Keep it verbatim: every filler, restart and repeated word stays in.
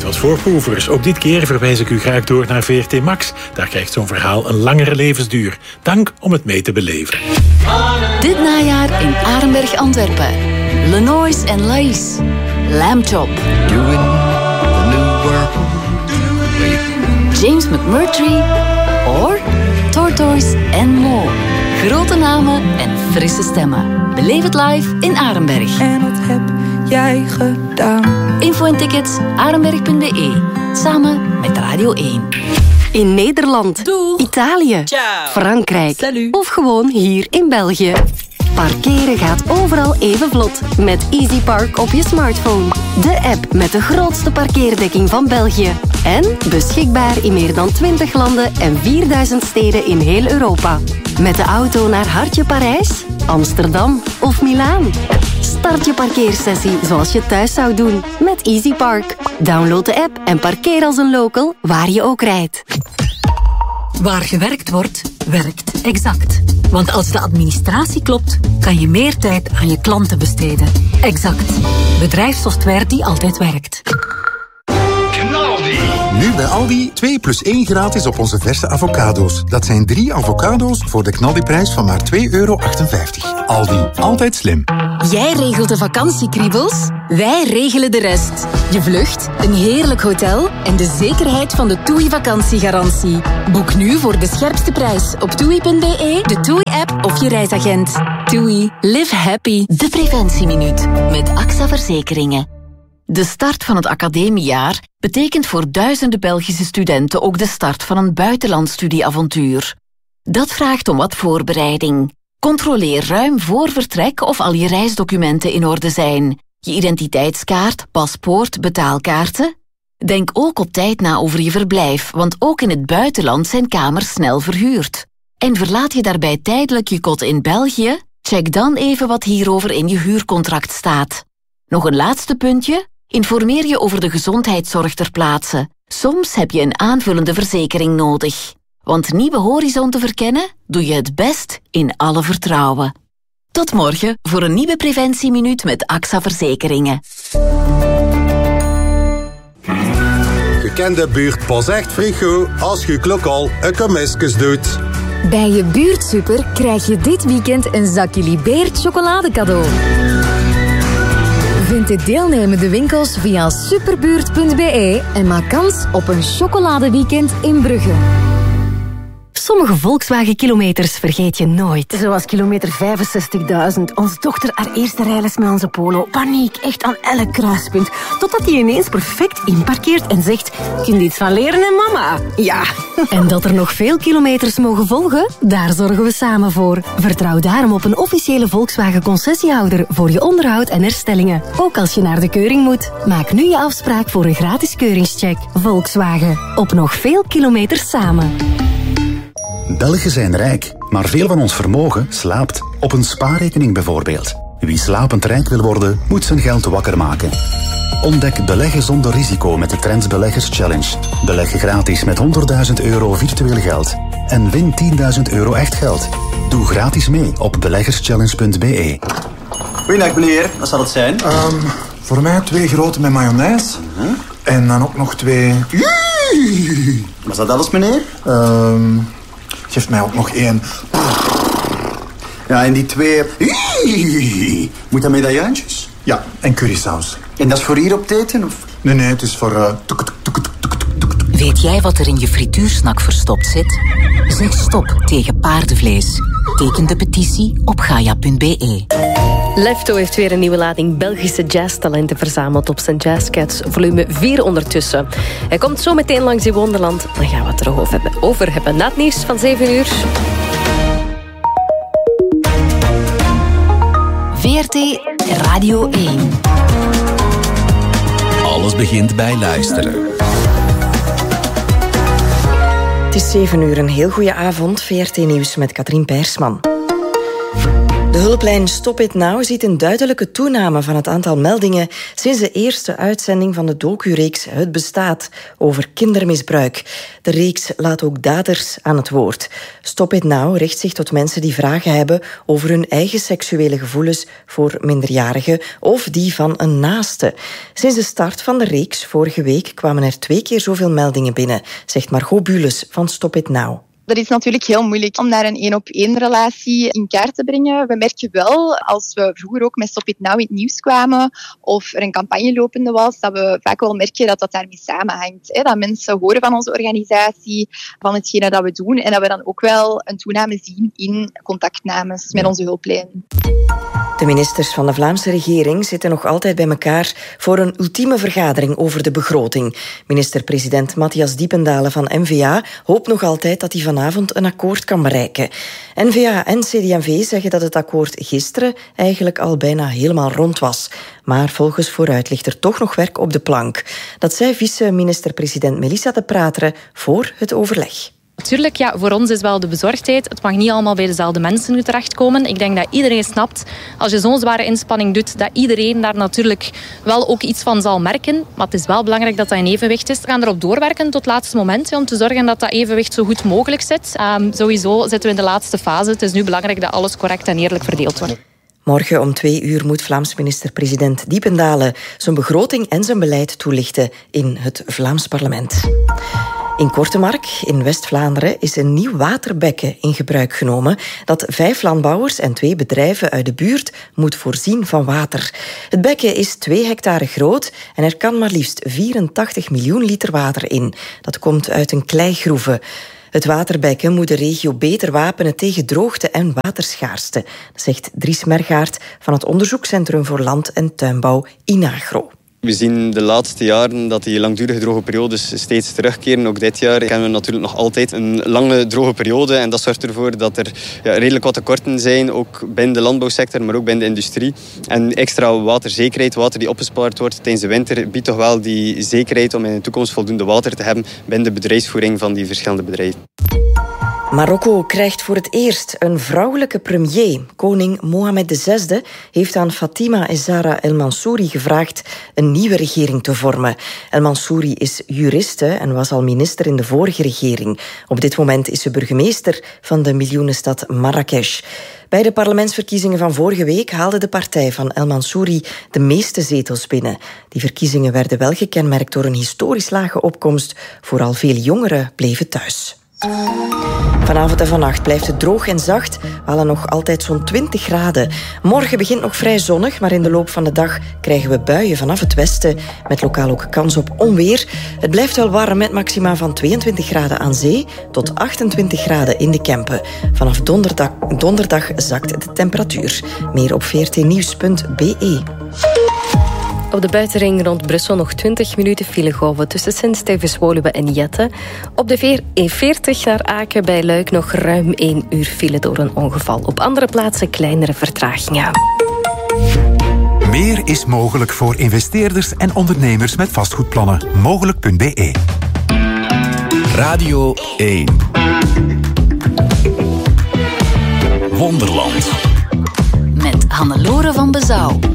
Tijd wat voorproevers. Ook dit keer verwijs ik u graag door naar V R T Max. Daar krijgt zo'n verhaal een langere levensduur. Dank om het mee te beleven. Dit najaar in Arenberg, Antwerpen. Lenois en Laïs. Lamb Chop. Doing the new world. James McMurtry. Or Tortoise en Mo. Grote namen en frisse stemmen. Beleef het live in Arenberg. En wat heb jij gedaan? Info en tickets arenberg punt b e. Samen met Radio één. In Nederland, Doeg. Italië, Ciao. Frankrijk Salut. of gewoon hier in België. Parkeren gaat overal even vlot met Easy Park op je smartphone. De app met de grootste parkeerdekking van België. En beschikbaar in meer dan twintig landen en vierduizend steden in heel Europa. Met de auto naar Hartje Parijs, Amsterdam of Milaan. Start je parkeersessie zoals je thuis zou doen met Easy Park. Download de app en parkeer als een local waar je ook rijdt. Waar gewerkt wordt, werkt Exact. Want als de administratie klopt, kan je meer tijd aan je klanten besteden. Exact. Bedrijfssoftware die altijd werkt. Nu bij Aldi twee plus één gratis op onze verse avocado's. Dat zijn drie avocado's voor de knaldiprijs van maar twee euro achtenvijftig. Aldi, altijd slim. Jij regelt de vakantiekriebels, wij regelen de rest. Je vlucht, een heerlijk hotel en de zekerheid van de TUI vakantiegarantie. Boek nu voor de scherpste prijs op toei punt b e, de TUI-app of je reisagent. TUI, live happy. De Preventieminuut met A X A Verzekeringen. De start van het academiejaar betekent voor duizenden Belgische studenten ook de start van een buitenlandstudieavontuur. Dat vraagt om wat voorbereiding. Controleer ruim voor vertrek of al je reisdocumenten in orde zijn. Je identiteitskaart, paspoort, betaalkaarten. Denk ook op tijd na over je verblijf, want ook in het buitenland zijn kamers snel verhuurd. En verlaat je daarbij tijdelijk je kot in België? Check dan even wat hierover in je huurcontract staat. Nog een laatste puntje? Informeer je over de gezondheidszorg ter plaatse. Soms heb je een aanvullende verzekering nodig. Want nieuwe horizonten verkennen doe je het best in alle vertrouwen. Tot morgen voor een nieuwe Preventieminuut met A X A Verzekeringen. Je kent de buurt pas echt frigo als je lokal een commiskus doet. Bij je buurtsuper krijg je dit weekend een zakje Libeert chocolade cadeau. Vind de deelnemende winkels via superbuurt punt b e en maak kans op een chocoladeweekend in Brugge. Sommige Volkswagen-kilometers vergeet je nooit. Zoals kilometer vijfenzestigduizend. Onze dochter haar eerste rijles met onze Polo. Paniek, echt aan elk kruispunt. Totdat hij ineens perfect inparkeert en zegt... Kun je iets van leren, hè, mama? Ja. En dat er nog veel kilometers mogen volgen? Daar zorgen we samen voor. Vertrouw daarom op een officiële Volkswagen-concessiehouder voor je onderhoud en herstellingen. Ook als je naar de keuring moet. Maak nu je afspraak voor een gratis keuringscheck. Volkswagen. Op nog veel kilometers samen. Belgen zijn rijk, maar veel van ons vermogen slaapt. Op een spaarrekening bijvoorbeeld. Wie slapend rijk wil worden, moet zijn geld wakker maken. Ontdek beleggen zonder risico met de Trends Beleggers Challenge. Beleggen gratis met honderdduizend euro virtueel geld. En win tienduizend euro echt geld. Doe gratis mee op beleggerschallenge punt b e. Goeiedag meneer, wat zal het zijn? Um, voor mij twee grote met mayonaise. Uh-huh. En dan ook nog twee... Was dat alles meneer? Um, geef mij ook nog één. Ja, en die twee... Moet dat medaillantjes? Ja, en currysaus. En dat is voor hier op het eten? Of? Nee, nee, het is voor... Uh... Weet jij wat er in je frituursnak verstopt zit? Zeg stop tegen paardenvlees. Teken de petitie op gaia punt b e. Lefto heeft weer een nieuwe lading Belgische jazztalenten verzameld op zijn Jazzcats volume vier ondertussen. Hij komt zo meteen langs in Wonderland. Dan gaan we het er over hebben. Na het nieuws van zeven uur. V R T Radio één. Alles begint bij luisteren. Het is zeven uur, een heel goede avond. V R T Nieuws met Katrien Peersman. De hulplijn Stop It Now ziet een duidelijke toename van het aantal meldingen sinds de eerste uitzending van de docu-reeks Het Bestaat over kindermisbruik. De reeks laat ook daders aan het woord. Stop It Now richt zich tot mensen die vragen hebben over hun eigen seksuele gevoelens voor minderjarigen of die van een naaste. Sinds de start van de reeks vorige week kwamen er twee keer zoveel meldingen binnen, zegt Margot Bules van Stop It Now. Dat is natuurlijk heel moeilijk om daar een één-op-één relatie in kaart te brengen. We merken wel, als we vroeger ook met Stop It Now in het nieuws kwamen of er een campagne lopende was, dat we vaak wel merken dat dat daarmee samenhangt. Dat mensen horen van onze organisatie, van hetgene dat we doen en dat we dan ook wel een toename zien in contactnames met onze hulplijn. De ministers van de Vlaamse regering zitten nog altijd bij elkaar voor een ultieme vergadering over de begroting. Minister-president Matthias Diependalen van N V A hoopt nog altijd dat hij vanavond een akkoord kan bereiken. N V A en C D en V zeggen dat het akkoord gisteren eigenlijk al bijna helemaal rond was. Maar volgens Vooruit ligt er toch nog werk op de plank. Dat zei vice-minister-president Melissa de Prateren voor het overleg. Natuurlijk, ja, voor ons is wel de bezorgdheid. Het mag niet allemaal bij dezelfde mensen nu terechtkomen. Ik denk dat iedereen snapt, als je zo'n zware inspanning doet, dat iedereen daar natuurlijk wel ook iets van zal merken. Maar het is wel belangrijk dat dat in evenwicht is. We gaan erop doorwerken tot het laatste moment, ja, om te zorgen dat dat evenwicht zo goed mogelijk zit. Um, sowieso zitten we in de laatste fase. Het is nu belangrijk dat alles correct en eerlijk verdeeld wordt. Morgen om twee uur moet Vlaams minister-president Diependalen zijn begroting en zijn beleid toelichten in het Vlaams parlement. In Kortemark, in West-Vlaanderen, is een nieuw waterbekken in gebruik genomen dat vijf landbouwers en twee bedrijven uit de buurt moet voorzien van water. Het bekken is twee hectare groot en er kan maar liefst vierentachtig miljoen liter water in. Dat komt uit een kleigroeve. Het waterbekken moet de regio beter wapenen tegen droogte en waterschaarste, zegt Dries Mergaert van het Onderzoekscentrum voor Land- en Tuinbouw Inagro. We zien de laatste jaren dat die langdurige droge periodes steeds terugkeren. Ook dit jaar kennen we natuurlijk nog altijd een lange droge periode. En dat zorgt ervoor dat er ja, redelijk wat tekorten zijn, ook binnen de landbouwsector, maar ook binnen de industrie. En extra waterzekerheid, water die opgespaard wordt tijdens de winter, biedt toch wel die zekerheid om in de toekomst voldoende water te hebben binnen de bedrijfsvoering van die verschillende bedrijven. Marokko krijgt voor het eerst een vrouwelijke premier. Koning Mohammed de Zesde heeft aan Fatima Zahra El Mansouri gevraagd een nieuwe regering te vormen. El Mansouri is juriste en was al minister in de vorige regering. Op dit moment is ze burgemeester van de miljoenenstad Marrakesh. Bij de parlementsverkiezingen van vorige week haalde de partij van El Mansouri de meeste zetels binnen. Die verkiezingen werden wel gekenmerkt door een historisch lage opkomst. Vooral veel jongeren bleven thuis. Vanavond en vannacht blijft het droog en zacht. We halen nog altijd zo'n twintig graden. Morgen begint nog vrij zonnig, maar in de loop van de dag krijgen we buien vanaf het westen, met lokaal ook kans op onweer. Het blijft wel warm met maxima van tweeëntwintig graden aan zee tot achtentwintig graden in de Kempen. Vanaf donderdag, donderdag zakt de temperatuur. Meer op v r t nieuws punt b e. Op de buitenring rond Brussel nog twintig minuten filegolven tussen Sint-Stevens, Woluwe en Jette. Op de E veertig naar Aken bij Luik nog ruim één uur file door een ongeval. Op andere plaatsen kleinere vertragingen. Meer is mogelijk voor investeerders en ondernemers met vastgoedplannen. Mogelijk punt b e. Radio één. Wonderland. Met Hannelore van Bezouw.